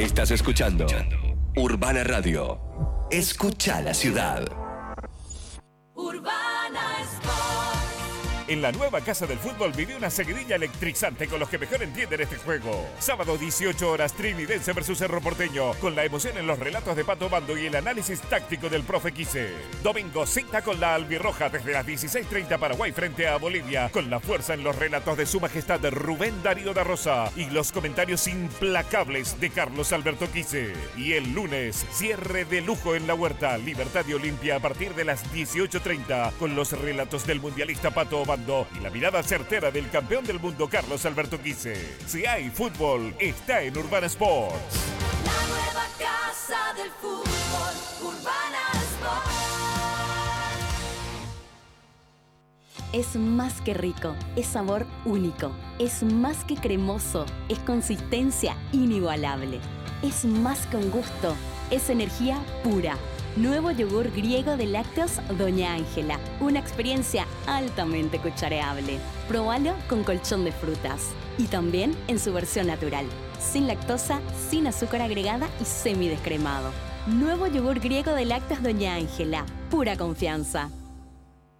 Estás escuchando Urbana Radio. Escucha la ciudad. Urbana Sport. En la nueva Casa del Fútbol vive una seguidilla electrizante con los que mejor entienden este juego. Sábado 18 horas, Trinidense versus Cerro Porteño, con la emoción en los relatos de Pato Bando y el análisis táctico del profe Quise. Domingo, cita con la albirroja desde las 16:30 Paraguay frente a Bolivia, con la fuerza en los relatos de su majestad Rubén Darío da Rosa y los comentarios implacables de Carlos Alberto Quise. Y el lunes, cierre de lujo en la Huerta, Libertad y Olimpia a partir de las 18:30, con los relatos del mundialista Pato Bando y la mirada certera del campeón del mundo Carlos Alberto Quise. Si hay fútbol, está en Urbana Sports. La nueva Casa del Fútbol, Urbana Sport. Es más que rico, es sabor único, es más que cremoso, es consistencia inigualable, es más que un gusto, es energía pura. Nuevo yogur griego de lácteos Doña Ángela. Una experiencia altamente cuchareable. Probalo con colchón de frutas. Y también en su versión natural. Sin lactosa, sin azúcar agregada y semidescremado. Nuevo yogur griego de lácteos Doña Ángela. Pura confianza.